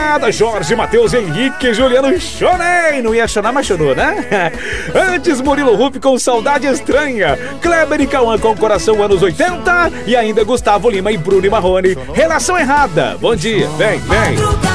madrugada, Jorge, Matheus, Henrique, Juliano, chorei. Não ia chorar, mas chorou, né? Antes, Murilo Ruff com Saudade Estranha. Kleber e Cauã com Coração anos 80. E ainda Gustavo Lima e Bruno e Marrone, Relação Errada. Bom dia, vem.